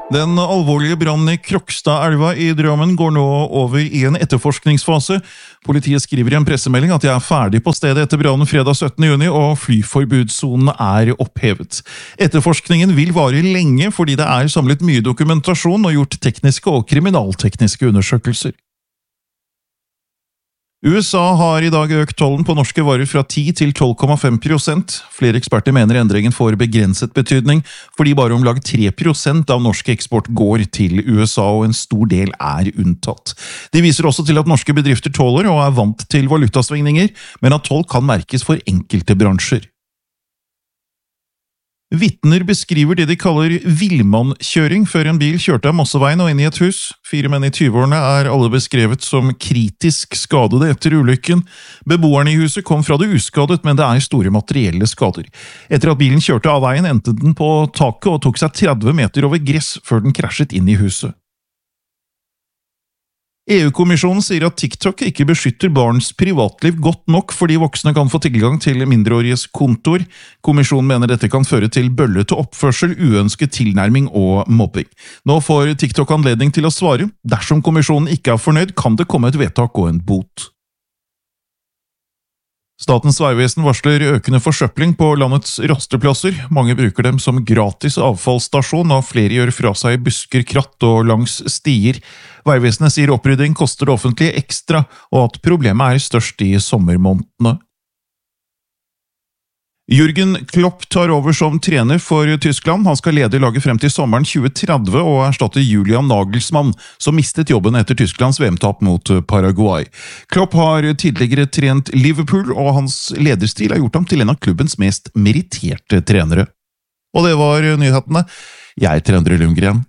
Den alvorlige brannen i Krokstadelva i Drammen går nå over i en etterforskningsfase. Politiet skriver i en pressemelding at de er ferdig på stedet etter brannen fredag 17. juni, og flyforbudszonen er opphevet. Etterforskningen vil vare lenge fordi det er samlet mye dokumentasjon og gjort tekniske og kriminaltekniske undersøkelser. USA har i dag økt tollen på norske varer fra 10 til 12,5%. Flere eksperter mener endringen får begrenset betydning, fordi bare om lag 3% av norsk eksport går til USA, og en stor del er unntatt. De viser også til at norske bedrifter tåler og er vant til valutasvingninger, men at toll kan merkes for enkelte bransjer. Vitner beskriver det de kaller villmannkjøring før en bil kjørte av Mosseveien og inn i et hus. 4 menn i 20-årene er alle beskrevet som kritisk skadede etter ulykken. Beboerne i huset kom fra det uskadet, men det er store materielle skader. Etter at bilen kjørte av veien, endte den på taket og tok seg 30 meter over gress før den krasjet inn i huset. EU-kommisjonen sier at TikTok ikke beskytter barns privatliv godt nok fordi voksne kan få tilgang til mindreåriges kontoer. Kommisjonen mener dette kan føre til bøllete oppførsel, uønsket tilnærming og mobbing. Nå får TikTok anledning til å svare. Dersom kommisjonen ikke er fornøyd, kan det komme et vedtak og en bot. Statens vegvesen varsler økende forsøpling på landets rasteplasser. Mange bruker dem som gratis avfallsstasjon, og flere gjør fra seg busker, kratt og langs stier. Vegvesenet sier opprydding koster det offentlige ekstra, og at problemet er størst i sommermånedene. Jürgen Klopp tar over som trener for Tyskland. Han skal lede laget frem til sommeren 2030 og erstatte Julian Nagelsmann, som mistet jobben etter Tysklands VM-tap mot Paraguay. Klopp har tidligere trent Liverpool, og hans lederstil har gjort ham til en av klubbens mest meritterte trenere. Og det var nyhetene. Jeg er Endre Lundgren.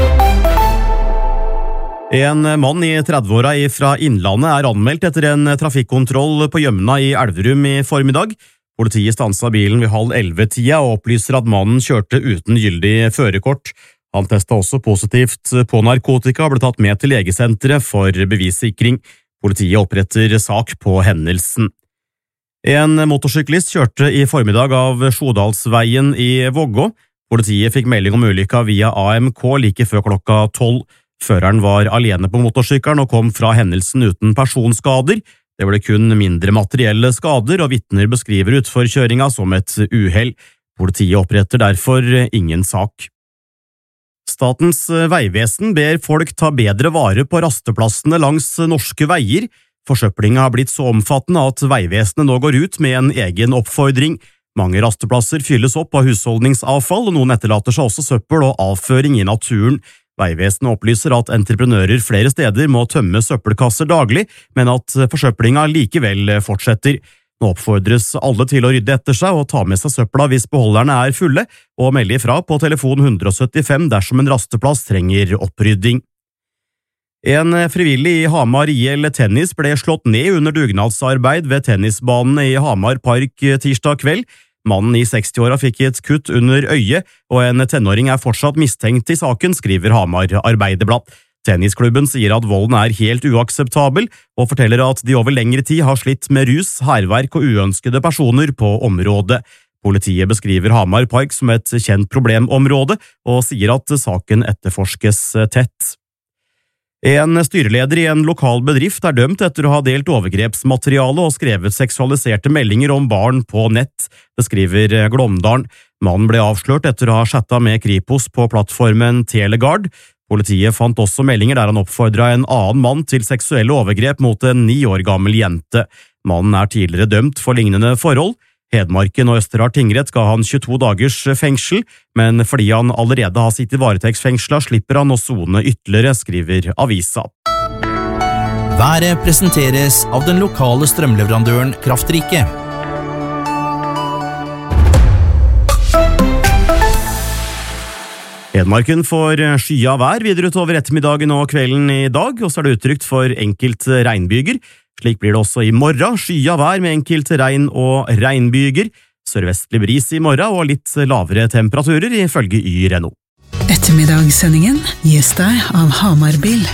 En mann i 30-åra fra Innlandet er anmeldt etter en trafikkontroll på Gjømna i Elverum i formiddag. Politiet stanset bilen ved 10:30 og opplyser at mannen kjørte uten gyldig førerkort. Han testet også positivt på narkotika og ble tatt med til legesenteret for bevissikring. Politiet oppretter sak på hendelsen. En motorsyklist kjørte i formiddag av Sjodalsveien i Vågå. Politiet fikk melding om ulykka via AMK like før klokka 12. Føreren var alene på motorsykkelen og kom fra hendelsen uten personskader. Det ble kun mindre materielle skader, og vitner beskriver utforkjøringa som et uhell. Politiet oppretter derfor ingen sak. Statens vegvesen ber folk ta bedre vare på rasteplassene langs norske veier. Forsøplinga har blitt så omfattende at vegvesenet nå går ut med en egen oppfordring. Mange rasteplasser fylles opp av husholdningsavfall, og noen etterlater seg også søppel og avføring i naturen. Vegvesenet opplyser at entreprenører flere steder må tømme søppelkasser daglig, men at forsøplinga likevel fortsetter. Nå oppfordres alle til å rydde etter seg og ta med seg søpla hvis beholderne er fulle, og melde ifra på telefon 175 dersom en rasteplass trenger opprydding. En frivillig i Hamar IL Tennis ble slått ned under dugnadsarbeid ved tennisbanen i Hamar Park tirsdag kveld. Mannen i 60-åra fikk et kutt under øyet, og en tenåring er fortsatt mistenkt i saken, skriver Hamar Arbeiderblad. Tennisklubben sier at volden er helt uakseptabel, og forteller at de over lengre tid har slitt med rus, hærverk og uønskede personer på området. Politiet beskriver Hamar Park som et kjent problemområde, og sier at saken etterforskes tett. En styreleder i en lokal bedrift er dømt etter å ha delt overgrepsmateriale og skrevet seksualiserte meldinger om barn på nett, beskriver Glåmdalen. Mannen ble avslørt etter å ha chattet med Kripos på plattformen Telegard. Politiet fant også meldinger der han oppfordret en annen mann til seksuelle overgrep mot en 9 år gammel jente. Mannen er tidligere dømt for lignende forhold. Hedmarken og Østerdal tingrett ga han 22 dagers fengsel, men fordi han allerede har sittet varetektsfengsla, slipper han å sone ytterligere, skriver avisa. Været presenteres av den lokale strømleverandøren Kraftrike. Hedmarken får skya vær videre utover ettermiddagen og kvelden i dag, og så er det utrygt for enkelte regnbyger. Slik blir det også i morgen, skya vær med enkelte regn og regnbyger. Sørvestlig bris i morgen og litt lavere temperaturer ifølge YRNO. Ettermiddagssendingen gis deg av Hamar Bil.